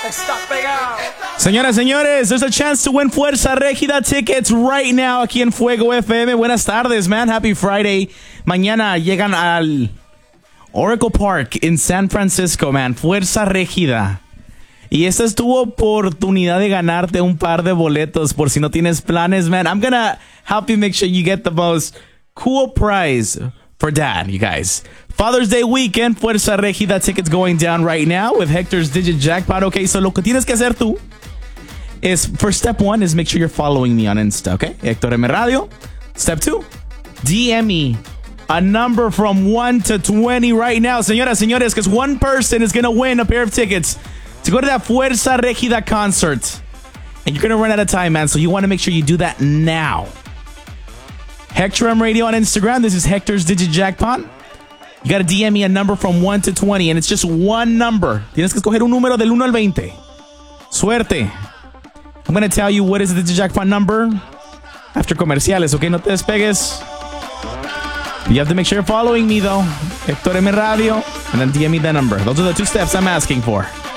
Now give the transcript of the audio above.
Señoras, señores, there's a chance to win Fuerza Régida tickets right now aquí en Fuego FM. Buenas tardes, man. Happy Friday. Mañana llegan al Oracle Park in San Francisco, man. Fuerza Régida. Y esta es tu oportunidad de ganarte un par de boletos por si no tienes planes, man. I'm gonna help you make sure you get the most cool prize for dad, you guys. Father's Day weekend, Fuerza Régida tickets going down right now with Hector's Digit Jackpot. Okay, so lo que tienes que hacer tú is, for step 1 is make sure you're following me on Insta, okay? Hector M Radio. Step 2, DM me a number from 1 to 20 right now. Señoras, señores, because one person is going to win a pair of tickets to go to that Fuerza Régida concert. And you're going to run out of time, man, so you want to make sure you do that now. Hector M Radio on Instagram. This is Hector's Digit Jackpot. You got to DM me a number from 1 to 20, and it's just one number. Tienes que escoger un número del 1 al 20. Suerte. I'm going to tell you what is the Digit Jackpot number after comerciales, okay? No te despegues. You have to make sure you're following me, though. Hector M Radio, and then DM me that number. Those are the 2 steps I'm asking for.